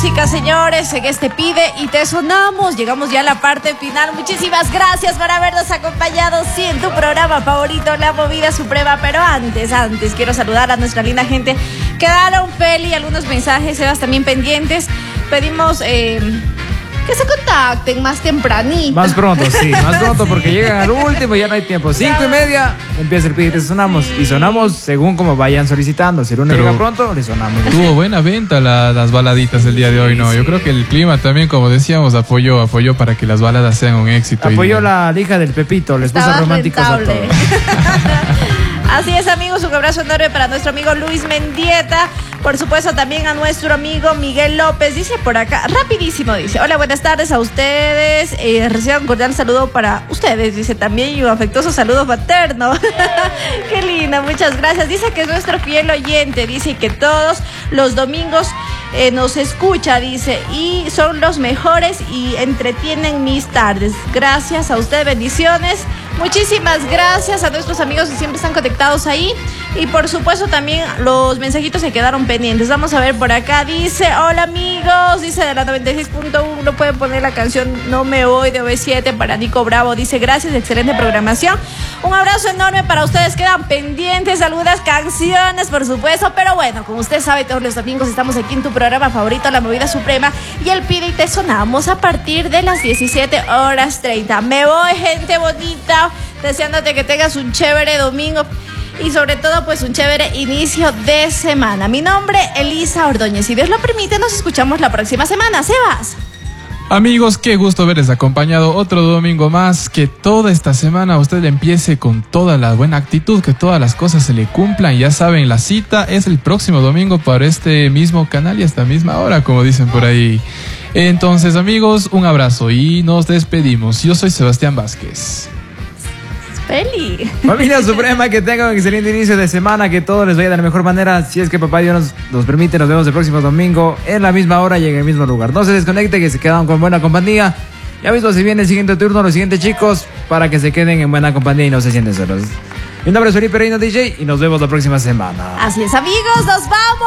música, señores, en este Pide y Te Sonamos. Llegamos ya a la parte final. Muchísimas gracias por habernos acompañado, sí, en tu programa favorito, La Movida Suprema. Pero antes, quiero saludar a nuestra linda gente. Quedaron, Feli, algunos mensajes, Sebas, también pendientes. Pedimos que se contacten más tempranito. Más pronto, sí, más pronto, porque llegan al último y ya no hay tiempo. 5:30 empieza el Pide y Te Sonamos. Y sonamos según como vayan solicitando. Si el uno llega pronto, le sonamos. Tuvo buena venta las baladitas el día de hoy, ¿no? Sí. Yo creo que el clima también, como decíamos, apoyó para que las baladas sean un éxito. Apoyó la hija del Pepito, les puso románticos a todos. Así es, amigos, un abrazo enorme para nuestro amigo Luis Mendieta. Por supuesto, también a nuestro amigo Miguel López. Dice por acá, rapidísimo, dice: hola, buenas tardes a ustedes. Reciban un cordial saludo para ustedes, dice también, y un afectuoso saludo paterno. Qué linda, muchas gracias. Dice que es nuestro fiel oyente, dice que todos los domingos nos escucha, dice, y son los mejores y entretienen mis tardes. Gracias a usted, bendiciones. Muchísimas gracias a nuestros amigos que siempre están conectados ahí. Y por supuesto también los mensajitos se quedaron pendientes. Vamos a ver por acá. Dice: hola amigos, dice de la 96.1, pueden poner la canción No Me Voy de OV7 para Nico Bravo. Dice: gracias, excelente programación. Un abrazo enorme para ustedes. Quedan pendientes algunas canciones, por supuesto. Pero bueno, como usted sabe, todos los domingos estamos aquí en tu programa favorito, La Movida Suprema. Y el Pide y Te Sonamos a partir de las 17:30. Me voy, gente bonita, deseándote que tengas un chévere domingo y sobre todo pues un chévere inicio de semana. Mi nombre, Elisa Ordóñez. Si Dios lo permite, nos escuchamos la próxima semana. Sebas. Amigos, qué gusto verles acompañado otro domingo más. Que toda esta semana usted empiece con toda la buena actitud, que todas las cosas se le cumplan. Ya saben, la cita es el próximo domingo para este mismo canal y a esta misma hora, como dicen por ahí. Entonces, amigos, un abrazo y nos despedimos. Yo soy Sebastián Vázquez. Feli. Familia Suprema, que tengan un excelente inicio de semana, que todo les vaya de la mejor manera. Si es que papá Dios nos permite, nos vemos el próximo domingo en la misma hora y en el mismo lugar. No se desconecte, que se quedan con buena compañía. Ya mismo se viene el siguiente turno, los siguientes chicos, para que se queden en buena compañía y no se sienten solos. Mi nombre es Felipe Reino DJ y nos vemos la próxima semana. Así es, amigos, nos vamos.